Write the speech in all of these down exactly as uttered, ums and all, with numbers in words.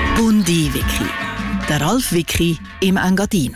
Bundi-Wiki. Der Ralf Wiki im Engadin.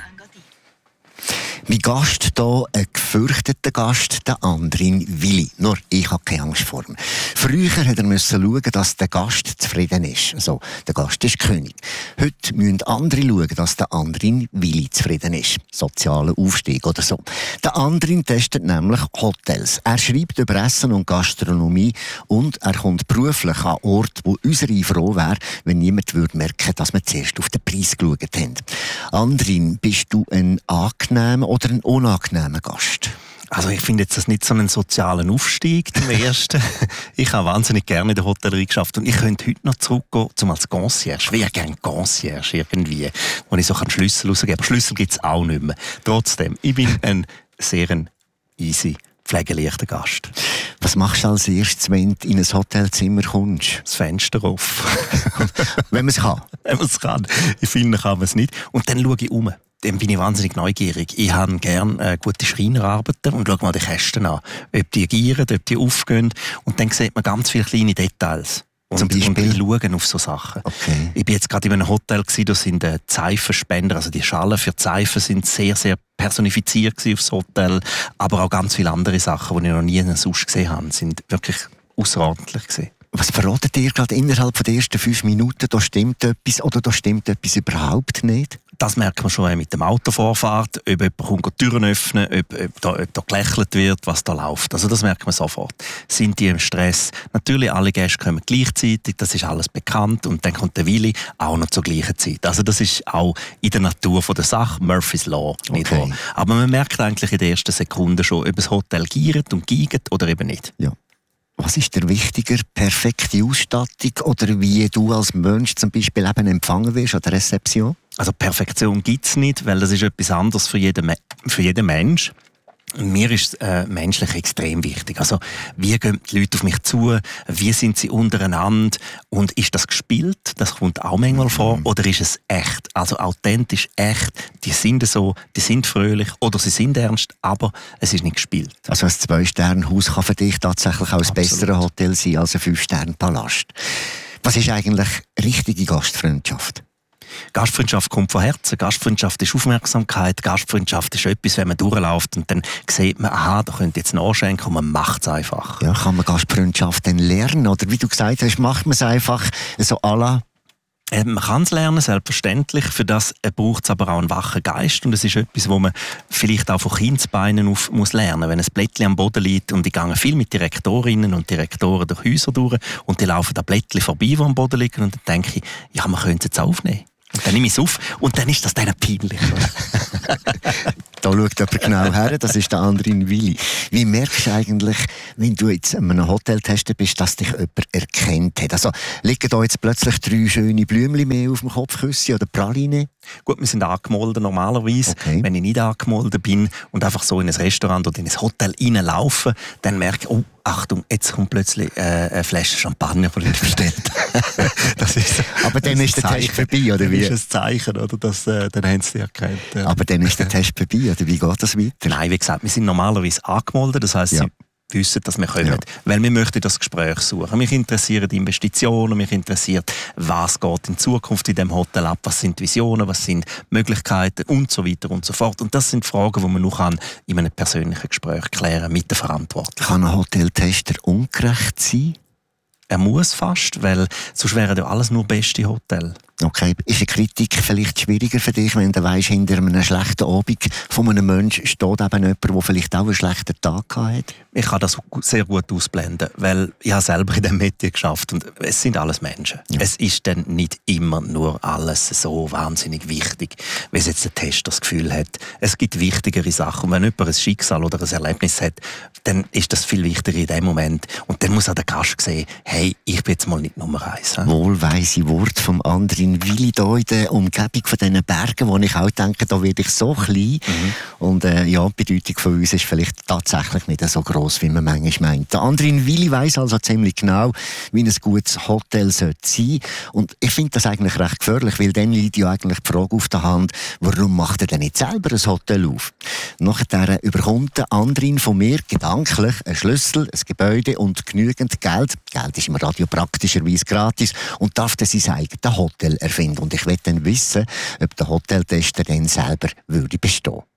Mein Gast hier, ein gefürchteter Gast, der Andrin Willi. Nur ich habe keine Angst vor ihm. Früher musste er schauen, dass der Gast zufrieden ist. Also, der Gast ist König. Heute müssen andere schauen, dass der Andrin Willi zufrieden ist. Sozialer Aufstieg oder so. Der Andrin testet nämlich Hotels. Er schreibt über Essen und Gastronomie und er kommt beruflich an Orte, wo unsere froh wäre, wenn niemand würde merken, dass wir zuerst auf den Preis geschaut haben. Andrin, bist du ein angenehmer oder ein unangenehmer Gast? Also ich finde jetzt das nicht so einen sozialen Aufstieg, zum ersten. Ich habe wahnsinnig gerne in der Hotellerie geschafft und ich könnte heute noch zurückgehen, zum als Concierge. Ich wäre gerne Concierge irgendwie, wo ich so Schlüssel rausgeben kann. Schlüssel gibt es auch nicht mehr. Trotzdem, ich bin ein sehr ein easy, pflegeleichter Gast. Was machst du als erstes, wenn du in ein Hotelzimmer kommst? Das Fenster auf. Wenn man es kann? Wenn man es kann. In vielen kann man es nicht. Und dann schaue ich um. Dann bin ich wahnsinnig neugierig. Ich habe gerne äh, gute Schreinerarbeiter und schaue mal die Kästen an. Ob die gieren, ob die aufgehen. Und dann sieht man ganz viele kleine Details. Und, Zum Beispiel? Und ich schaue auf so Sachen. Okay. Ich bin jetzt gerade in einem Hotel gewesen, da sind äh, Seifenspender, also die Schalen für die Seifen sind sehr, sehr personifiziert gewesen aufs Hotel. Aber auch ganz viele andere Sachen, die ich noch nie sonst gesehen habe, sind wirklich außerordentlich gewesen. Was verratet ihr gerade innerhalb der ersten fünf Minuten? Da stimmt etwas oder da stimmt etwas überhaupt nicht? Das merkt man schon mit dem Autovorfahrt, ob jemand kommt, die Türen öffnen, ob, ob, da, ob da gelächelt wird, was da läuft. Also das merkt man sofort. Sind die im Stress? Natürlich, alle Gäste kommen gleichzeitig, das ist alles bekannt. Und dann kommt der Willi auch noch zur gleichen Zeit. Also das ist auch in der Natur von der Sache, Murphy's Law. Nicht Okay. wahr? Aber man merkt eigentlich in der ersten Sekunde schon, ob das Hotel giert und giegt oder eben nicht. Ja. Was ist der wichtiger? Perfekte Ausstattung oder wie du als Mensch zum Beispiel eben empfangen wirst an der Rezeption? Also Perfektion gibt es nicht, weil das ist etwas anderes für jeden, Me- für jeden Mensch. Und mir ist äh, menschlich extrem wichtig. Also, wie gehen die Leute auf mich zu? Wie sind sie untereinander? Und ist das gespielt? Das kommt auch manchmal vor. Oder ist es echt? Also authentisch, echt. Die sind so, die sind fröhlich oder sie sind ernst, aber es ist nicht gespielt. Also ein Zwei-Sterne-Haus kann für dich tatsächlich auch ein Absolut. besseres Hotel sein als ein Fünf-Sterne-Palast. Was ist eigentlich richtige Gastfreundschaft? Gastfreundschaft kommt von Herzen. Gastfreundschaft ist Aufmerksamkeit. Gastfreundschaft ist etwas, wenn man durchläuft und dann sieht man, aha, da könnte jetzt nachschenken und man macht es einfach. Ja, kann man Gastfreundschaft dann lernen? Oder wie du gesagt hast, macht man es einfach so à la? Äh, Man kann es lernen, selbstverständlich. Für das äh, braucht es aber auch einen wachen Geist. Und es ist etwas, wo man vielleicht auch von Kindsbeinen auf muss lernen. Wenn ein Blättchen am Boden liegt und ich gehe viel mit Direktorinnen und Direktoren durch Häuser durch und die laufen an Blättchen vorbei, die am Boden liegen und dann denke ich, ja, man könnte es jetzt aufnehmen. Und dann nehme ich es auf und dann ist das dann peinlich. Da schaut jemand genau her, das ist der Andrin Willi. Wie merkst du eigentlich, wenn du jetzt in einem Hoteltester bist, dass dich jemand erkannt hat? Also liegen da jetzt plötzlich drei schöne Blümchen mehr auf dem Kopfkissen oder Praline? Gut, wir sind angemolden normalerweise. Okay. Wenn ich nicht angemolden bin und einfach so in ein Restaurant oder in ein Hotel reinlaufe, dann merke ich, oh, Achtung, jetzt kommt plötzlich äh, eine Flasche Champagner, die ich bestellt. Das ist, Aber dann ist der Test vorbei, oder wie? Das ist ein Zeichen, oder? Das, äh, dann haben sie erkannt. Ja. Aber dann ist der Test vorbei, oder wie geht das weiter? Nein, wie gesagt, wir sind normalerweise angemeldet, das heisst, Ja. sie wissen, dass wir kommen. Ja. Weil wir möchten das Gespräch suchen. Mich interessieren die Investitionen, mich interessiert, was geht in Zukunft in dem Hotel ab, was sind Visionen, was sind Möglichkeiten und so weiter und so fort. Und das sind Fragen, die man noch in einem persönlichen Gespräch klären mit den Verantwortlichen. Kann ein Hoteltester ungerecht sein? Er muss fast, weil sonst wären ja alles nur beste Hotels. Okay, ist eine Kritik vielleicht schwieriger für dich, wenn du weisst, hinter einem schlechten Abend von einem Menschen steht eben jemand, der vielleicht auch einen schlechten Tag hat? Ich kann das sehr gut ausblenden, weil ich habe selber in diesem Metier geschafft und es sind alles Menschen. Ja. Es ist dann nicht immer nur alles so wahnsinnig wichtig, wie es jetzt der Tester das Gefühl hat. Es gibt wichtigere Sachen. Und wenn jemand ein Schicksal oder ein Erlebnis hat, dann ist das viel wichtiger in dem Moment. Und dann muss auch der Gast sehen, hey, ich bin jetzt mal nicht Nummer eins. He? Wohlweise Wort vom Andrin Willi hier in der Umgebung von diesen Bergen, wo ich auch denke, da werde ich so klein. Mhm. Und äh, ja, die Bedeutung von uns ist vielleicht tatsächlich nicht so gross, wie man manchmal meint. Der Andrin Willi weiss also ziemlich genau, wie ein gutes Hotel sein sollte. Und ich finde das eigentlich recht gefährlich, weil dann liegt ja eigentlich die Frage auf der Hand, warum macht er denn nicht selber ein Hotel auf? Nachher überkommt der Andrin von mir gedanklich einen Schlüssel, ein Gebäude und genügend Geld. Geld ist im Radio praktischerweise gratis und darf dann sein eigenes Hotel Hotel erfinden. Und ich will dann wissen, ob der Hoteltester dann selber würde bestehen.